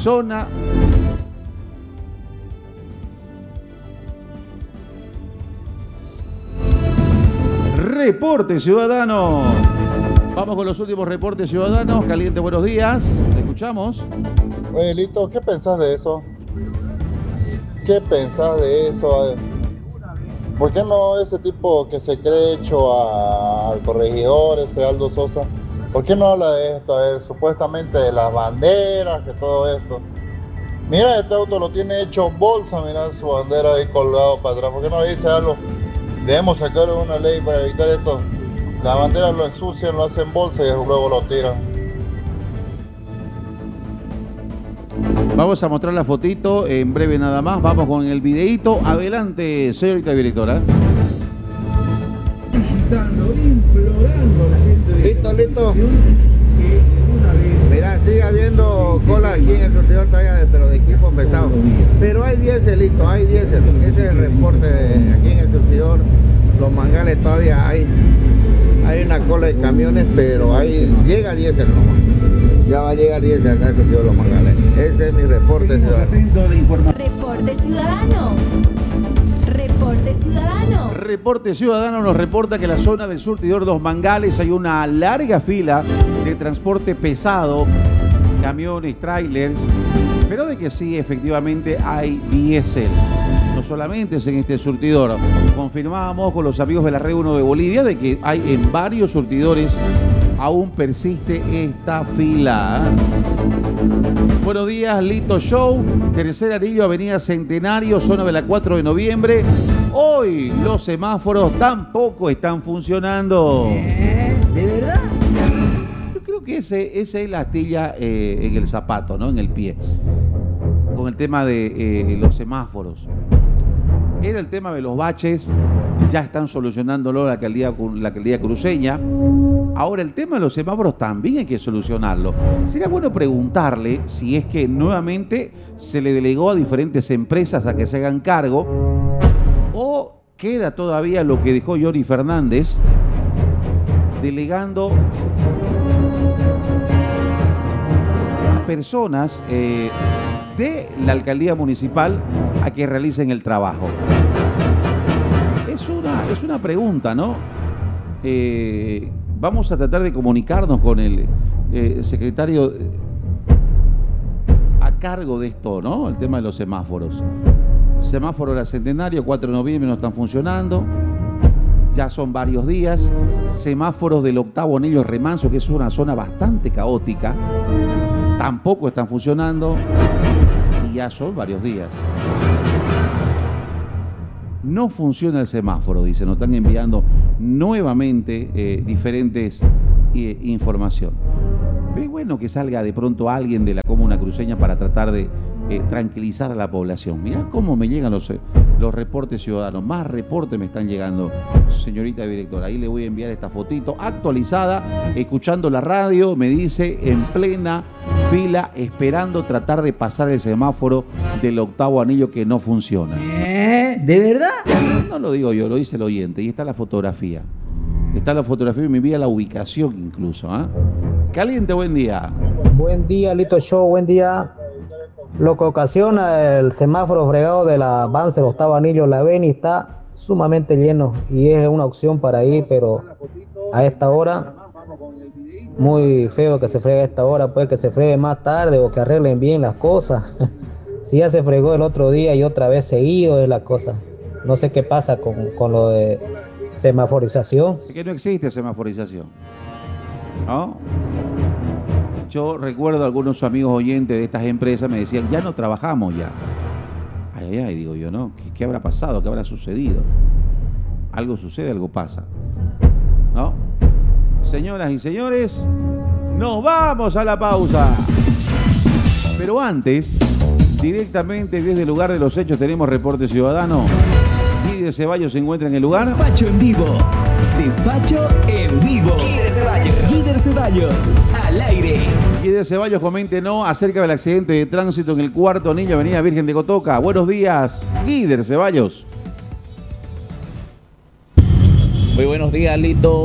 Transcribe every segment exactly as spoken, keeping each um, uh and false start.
zona Reporte Ciudadano. Vamos con los últimos reportes ciudadanos. Caliente, buenos días. ¿Te escuchamos? Oye, Lito, ¿qué pensás de eso? ¿Qué pensás de eso? ¿Por qué no ese tipo que se cree hecho a- al corregidor, ese Aldo Sosa? ¿Por qué no habla de esto? A ver, supuestamente de las banderas, que todo esto. Mira, este auto lo tiene hecho bolsa, mira su bandera ahí colgado para atrás. ¿Por qué no dice algo? Debemos sacar una ley para evitar esto. La bandera lo ensucian, lo hacen bolsa y luego lo tiran. Vamos a mostrar la fotito en breve nada más. Vamos con el videíto. Adelante, señorita directora. Visitando, implorando a la gente de Listo, listo. que de una vez. Mira, sigue habiendo cola aquí en el surtidor todavía, pero de equipo pesado. Pero hay diésel, listo, hay diésel. Ese es el reporte de aquí en el surtidor. Los mangales todavía hay. Hay una cola de camiones, pero ahí llega diésel nomás. Ya va a llegar diésel acá en el surtidor de los mangales. Ese es mi reporte, Seguimos ciudadano. atentos a la información. Reporte Ciudadano. Reporte Ciudadano. Reporte Ciudadano nos reporta que en la zona del surtidor Dos Mangales hay una larga fila de transporte pesado, camiones, trailers, pero de que sí, efectivamente hay diésel. No solamente es en este surtidor. Confirmamos con los amigos de la Red uno de Bolivia de que hay en varios surtidores aún persiste esta fila. Buenos días, Lito Show. Tercer anillo, Avenida Centenario, zona de la cuatro de noviembre. Hoy los semáforos tampoco están funcionando. ¿Eh? ¿De verdad? Yo creo que ese, esa es la astilla eh, en el zapato, ¿no? En el pie. Con el tema de eh, los semáforos. Era el tema de los baches, ya están solucionándolo la alcaldía, la alcaldía cruceña. Ahora el tema de los semáforos también hay que solucionarlo. Sería bueno preguntarle si es que nuevamente se le delegó a diferentes empresas a que se hagan cargo o queda todavía lo que dejó Johnny Fernández delegando a personas eh, de la alcaldía municipal a que realicen el trabajo. Es una, es una pregunta, ¿no? Eh, vamos a tratar de comunicarnos con el eh, secretario a cargo de esto, ¿no? El tema de los semáforos. Semáforo de la Centenario, cuatro de noviembre no están funcionando. Ya son varios días. Semáforos del octavo anillo Remanso, que es una zona bastante caótica, tampoco están funcionando. Y ya son varios días. No funciona el semáforo, dice. Nos están enviando nuevamente eh, diferentes eh, información. Pero es bueno que salga de pronto alguien de la comuna cruceña para tratar de eh, tranquilizar a la población. Mirá cómo me llegan los, eh, los reportes ciudadanos. Más reportes me están llegando, señorita directora. Ahí le voy a enviar esta fotito actualizada, escuchando la radio, me dice, en plena fila, esperando tratar de pasar el semáforo del octavo anillo que no funciona. ¿Eh? ¿De verdad? No lo digo yo, lo dice el oyente. Y está la fotografía. Está la fotografía y me envía la ubicación incluso. ¿eh? Caliente, buen día. Buen día, Lito Show, buen día. Lo que ocasiona el semáforo fregado del avance del octavo anillo, la Beni está sumamente lleno y es una opción para ir, pero a esta hora, muy feo que se fregue a esta hora, puede que se fregue más tarde o que arreglen bien las cosas. Si ya se fregó el otro día y otra vez seguido es la cosa. No sé qué pasa con, con lo de semaforización. Es que no existe semaforización. ¿No? Yo recuerdo a algunos amigos oyentes de estas empresas me decían, ya no trabajamos ya. Ay, ay, ay, digo yo, ¿no? ¿Qué, qué habrá pasado? ¿Qué habrá sucedido? Algo sucede, algo pasa. ¿No? Señoras y señores, nos vamos a la pausa. Pero antes, directamente desde el lugar de los hechos tenemos reporte ciudadano. Guider Ceballos se encuentra en el lugar. Despacho en vivo. Despacho en vivo. Guider Ceballos. Guider Ceballos. Al aire. Guider Ceballos, coméntenos acerca del accidente de tránsito en el cuarto anillo, Avenida Virgen de Cotoca. Buenos días, Guider Ceballos. Muy buenos días, Lito.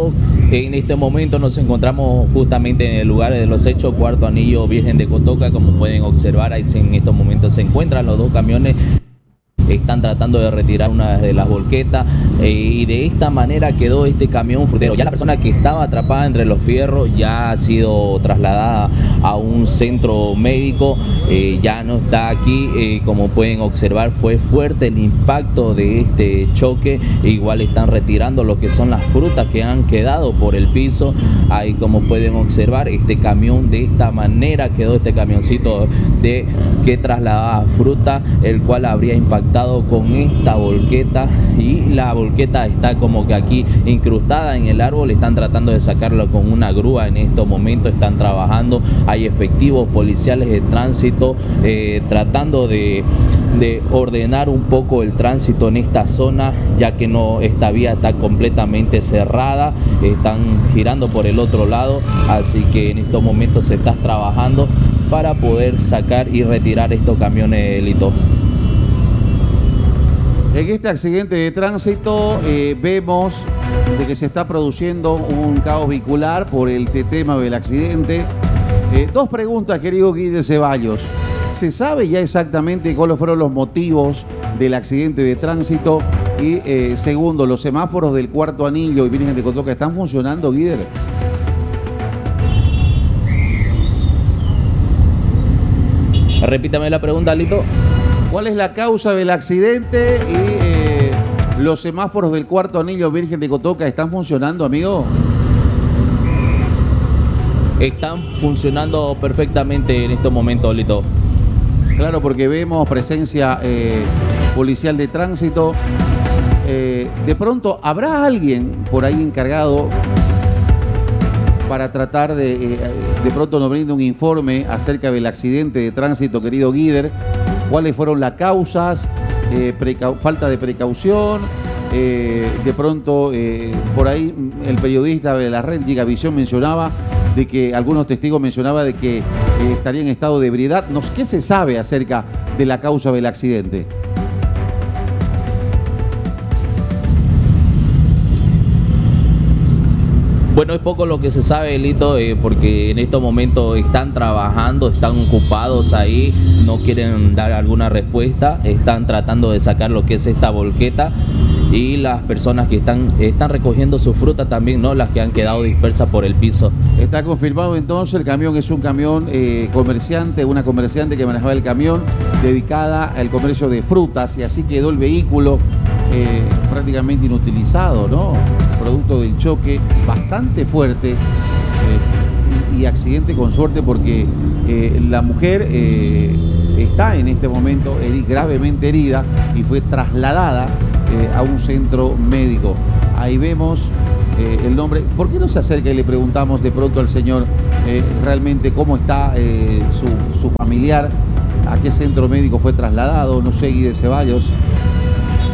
En este momento nos encontramos justamente en el lugar de los hechos, Cuarto Anillo, Virgen de Cotoca. Como pueden observar, ahí en estos momentos se encuentran los dos camiones. Están tratando de retirar una de las volquetas eh, y de esta manera quedó este camión frutero. Ya la persona que estaba atrapada entre los fierros ya ha sido trasladada a un centro médico, eh, ya no está aquí. Eh, como pueden observar, fue fuerte el impacto de este choque. Igual están retirando lo que son las frutas que han quedado por el piso. Ahí, como pueden observar, este camión, de esta manera quedó este camioncito de que trasladaba fruta, el cual habría impactado con esta volqueta, y la volqueta está como que aquí incrustada en el árbol. Están tratando de sacarlo con una grúa. En estos momentos están trabajando, hay efectivos policiales de tránsito eh, tratando de, de ordenar un poco el tránsito en esta zona, ya que no, esta vía está completamente cerrada. Están girando por el otro lado, así que en estos momentos se está trabajando para poder sacar y retirar estos camiones, Lito. En este accidente de tránsito eh, vemos de que se está produciendo un caos vehicular por el tema del accidente. Eh, dos preguntas, querido Guider Ceballos. ¿Se sabe ya exactamente cuáles fueron los motivos del accidente de tránsito? Y eh, segundo, ¿los semáforos del Cuarto Anillo y Virgen de Cotoca están funcionando, Guider? Repítame la pregunta, Lito. ¿Cuál es la causa del accidente y eh, los semáforos del Cuarto Anillo Virgen de Cotoca están funcionando, amigo? Están funcionando perfectamente en estos momentos, Lito. Claro, porque vemos presencia eh, policial de tránsito. Eh, de pronto, ¿habrá alguien por ahí encargado para tratar de, eh, de pronto nos brinda un informe acerca del accidente de tránsito, querido Guider? ¿Cuáles fueron las causas? Eh, falta de precaución. Eh, de pronto, eh, por ahí el periodista de la red Gigavisión mencionaba de que algunos testigos mencionaban de que eh, estaría en estado de ebriedad. ¿Qué se sabe acerca de la causa del accidente? Bueno, es poco lo que se sabe, Lito, eh, porque en estos momentos están trabajando, están ocupados ahí, no quieren dar alguna respuesta, están tratando de sacar lo que es esta volqueta, y las personas que están, están recogiendo su fruta también, ¿no? Las que han quedado dispersas por el piso. Está confirmado entonces, el camión es un camión eh, comerciante, una comerciante que manejaba el camión dedicada al comercio de frutas, y así quedó el vehículo eh, prácticamente inutilizado, ¿no? Producto del choque bastante fuerte eh, y, y accidente con suerte, porque eh, la mujer eh, está en este momento heri- gravemente herida y fue trasladada eh, a un centro médico. Ahí vemos eh, el nombre. ¿Por qué no se acerca y le preguntamos de pronto al señor eh, realmente cómo está eh, su, su familiar? ¿A qué centro médico fue trasladado? No sé, Guider Ceballos.